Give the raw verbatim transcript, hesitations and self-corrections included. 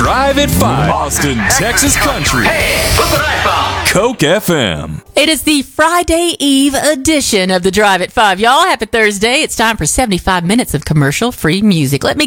Drive at five, Austin, Texas Country. Hey, look what I found. Coke F M. It is the Friday Eve edition of the Drive at five. Y'all, happy Thursday. It's time for seventy-five minutes of commercial-free music. Let me